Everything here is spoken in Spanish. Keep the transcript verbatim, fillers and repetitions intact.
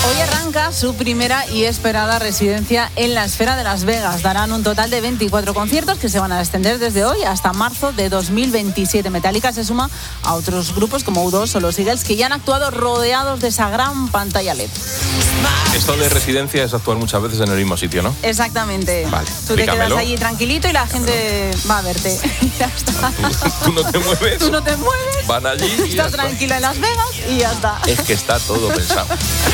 Hoy arranca su primera y esperada residencia en la Esfera de Las Vegas. Darán un total de veinticuatro conciertos que se van a extender desde hoy hasta marzo de dos mil veintisiete. Metallica se suma a otros grupos como U dos o los Eagles que ya han actuado rodeados de esa gran pantalla L E D. Esto de residencia es actuar muchas veces en el mismo sitio, ¿no? Exactamente. Vale, tú te explícamelo. quedas allí tranquilito y la gente va a verte. Ya está. Tú no te mueves. Tú no te mueves. Van allí y ya Estás está. tranquilo en Las Vegas y ya está. Es que está todo pensado.